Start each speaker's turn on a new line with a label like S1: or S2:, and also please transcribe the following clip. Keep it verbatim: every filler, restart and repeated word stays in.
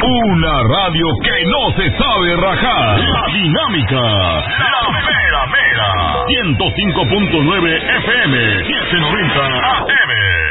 S1: Una radio que no se sabe rajar. La Dinámica. La Mera Mera. ciento cinco punto nueve F M. setecientos noventa A M.